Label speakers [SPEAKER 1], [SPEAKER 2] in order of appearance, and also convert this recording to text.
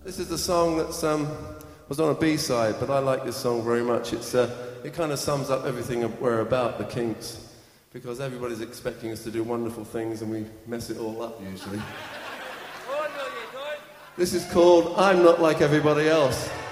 [SPEAKER 1] This is the song that was on a B-side, but I like this song very much. It kind of sums up everything we're about, the Kinks, because everybody's expecting us to do wonderful things and we mess it all up usually. This is called I'm Not Like Everybody Else.